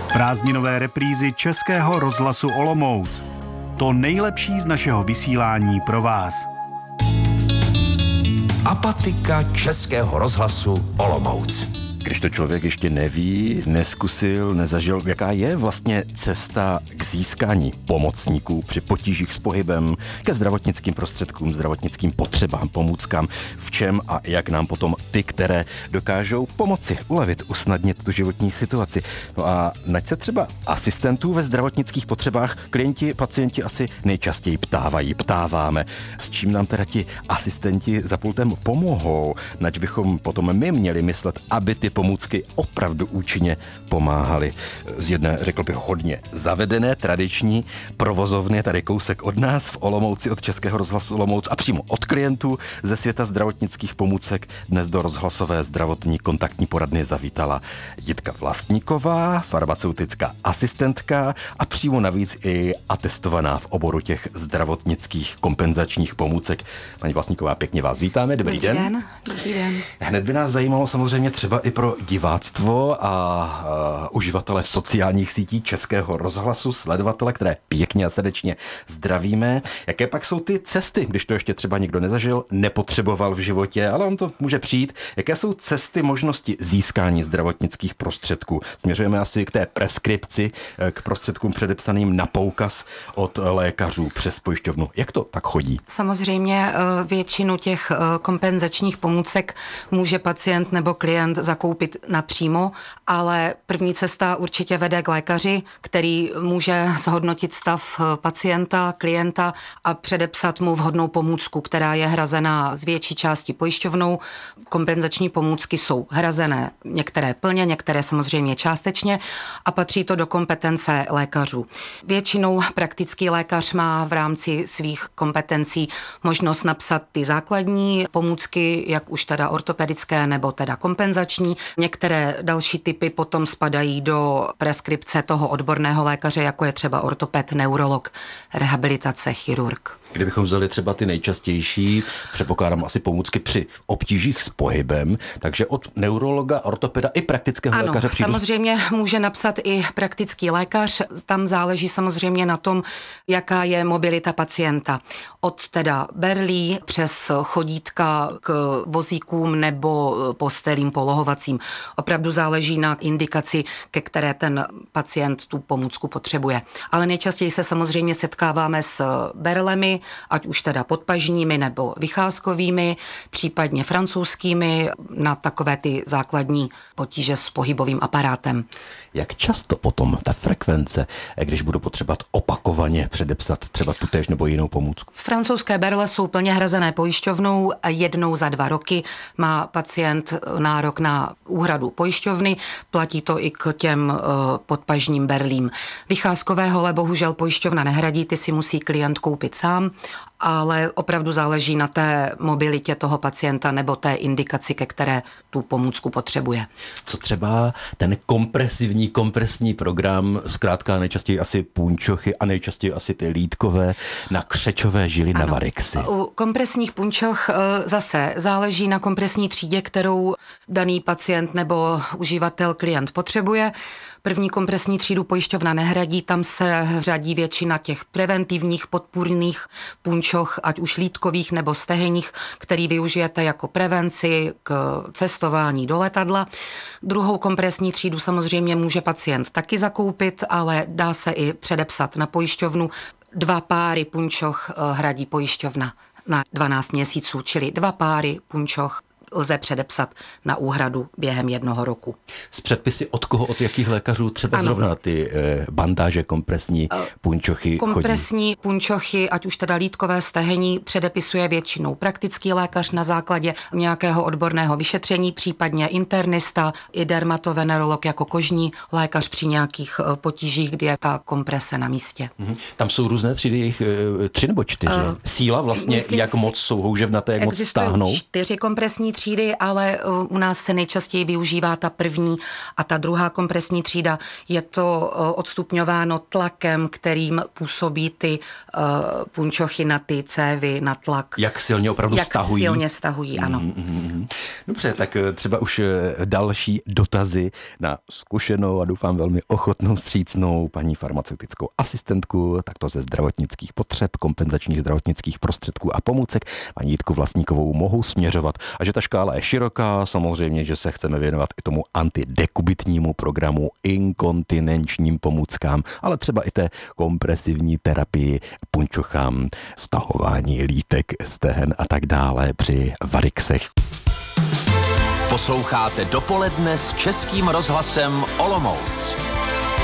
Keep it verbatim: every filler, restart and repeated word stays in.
Prázdninové reprízy Českého rozhlasu Olomouc. To nejlepší z našeho vysílání pro vás. Apatika Českého rozhlasu Olomouc. Když to člověk ještě neví, neskusil, nezažil, jaká je vlastně cesta k získání pomocníků při potížích s pohybem, ke zdravotnickým prostředkům, zdravotnickým potřebám, pomůckám, v čem a jak nám potom ty, které dokážou pomoci, ulevit, usnadnit tu životní situaci. No a naď se třeba asistentů ve zdravotnických potřebách klienti, pacienti asi nejčastěji ptávají, ptáváme, s čím nám teda ti asistenti za pultem pomohou, nač bychom potom my měli myslet, aby ty pomůcky opravdu účinně pomáhaly. Z jedné, řekl bych, hodně zavedené, tradiční provozovny, tady kousek od nás v Olomouci, od Českého rozhlasu Olomouc a přímo od klientů ze světa zdravotnických pomůcek dnes do rozhlasové zdravotní kontaktní poradny zavítala Jitka Vlastníková, farmaceutická asistentka a přímo navíc i atestovaná v oboru těch zdravotnických kompenzačních pomůcek. Paní Vlastníková, pěkně vás vítáme, dobrý, dobrý den. den. Dobrý den. Hned by nás zajímalo samozřejmě třeba i pro diváctvo a, a uživatele sociálních sítí Českého rozhlasu, sledovatele, které pěkně a srdečně zdravíme. Jaké pak jsou ty cesty, když to ještě třeba nikdo nezažil, nepotřeboval v životě, ale on to může přijít. Jaké jsou cesty, možnosti získání zdravotnických prostředků? Směřujeme asi k té preskripci, k prostředkům předepsaným na poukaz od lékařů přes pojišťovnu. Jak to tak chodí? Samozřejmě většinu těch kompenzačních pomůcek může pacient nebo klient zakoupit napřímo, ale první cesta určitě vede k lékaři, který může zhodnotit stav pacienta, klienta a předepsat mu vhodnou pomůcku, která je hrazená z větší části pojišťovnou. Kompenzační pomůcky jsou hrazené některé plně, některé samozřejmě částečně a patří to do kompetence lékařů. Většinou praktický lékař má v rámci svých kompetencí možnost napsat ty základní pomůcky, jak už teda ortopedické nebo teda kompenzační. Některé další typy potom spadají do preskripce toho odborného lékaře, jako je třeba ortoped, neurolog, rehabilitace, chirurg. Kdybychom vzali třeba ty nejčastější, předpokládám asi pomůcky při obtížích s pohybem, takže od neurologa, ortopeda i praktického ano, lékaře přijdu... samozřejmě může napsat i praktický lékař, tam záleží samozřejmě na tom, jaká je mobilita pacienta. Od teda berlí přes chodítka k vozíkům nebo postelím polohovacím. Opravdu záleží na indikaci, ke které ten pacient tu pomůcku potřebuje. Ale nejčastěji se samozřejmě setkáváme s berlemi, ať už teda podpažními nebo vycházkovými, případně francouzskými, na takové ty základní potíže s pohybovým aparátem. Jak často potom ta frekvence, když budu potřebovat opakovaně předepsat třeba tutéž nebo jinou pomůcku? Francouzské berle jsou plně hrazené pojišťovnou a jednou za dva roky má pacient nárok na úhradu pojišťovny, platí to i k těm podpažním berlím. Vycházkové hole bohužel pojišťovna nehradí, ty si musí klient koupit sám, ale opravdu záleží na té mobilitě toho pacienta nebo té indikaci, ke které tu pomůcku potřebuje. Co třeba ten kompresivní, kompresní program, zkrátka nejčastěji asi punčochy a nejčastěji asi ty lýtkové na křečové žily, ano, na varixy. U kompresních punčoch zase záleží na kompresní třídě, kterou daný pacient nebo uživatel, klient potřebuje. První kompresní třídu pojišťovna nehradí, tam se řadí většina těch preventivních podpůrných punčoch, ať už lýtkových nebo stehenních, který využijete jako prevenci k cestování do letadla. Druhou kompresní třídu samozřejmě může pacient taky zakoupit, ale dá se i předepsat na pojišťovnu. Dva páry punčoch hradí pojišťovna na dvanáct měsíců, čili dva páry punčoch lze předepsat na úhradu během jednoho roku. Z předpisy od koho, od jakých lékařů třeba ano. zrovna ty e, bandáže, kompresní punčochy Kompresní chodí? punčochy, ať už teda lýtkové stehení, předepisuje většinou praktický lékař na základě nějakého odborného vyšetření, případně internista, i dermatovenerolog jako kožní lékař při nějakých potížích, kdy je ta komprese na místě. Mhm. Tam jsou různé třídy, jich tři nebo čtyři. Uh, Síla vlastně, jak moc jsou houževnaté, jak moc stáhnou? Existují čtyři kompresní třídy, ale u nás se nejčastěji využívá ta první a ta druhá kompresní třída. Je to odstupňováno tlakem, kterým působí ty uh, punčochy na ty cévy, na tlak. Jak silně opravdu Jak stahují. Jak silně stahují, ano. Mm-hmm. Dobře, tak třeba už další dotazy na zkušenou a doufám velmi ochotnou střícnou paní farmaceutickou asistentku, takto ze zdravotnických potřeb, kompenzačních zdravotnických prostředků a pomůcek. Paní Jitku Vlastníkovou mohou směřovat. A že ta škála je široká, samozřejmě, že se chceme věnovat i tomu antidekubitnímu programu, inkontinenčním pomůckám, ale třeba i té kompresivní terapii, punčochám, stahování lítek, stehen a tak dále při varixech. Posloucháte Dopoledne s Českým rozhlasem Olomouc.